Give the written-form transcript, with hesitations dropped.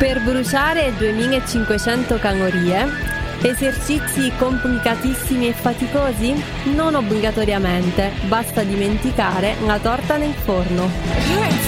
Per bruciare 2500 calorie, esercizi complicatissimi e faticosi? Non obbligatoriamente, basta dimenticare la torta nel forno.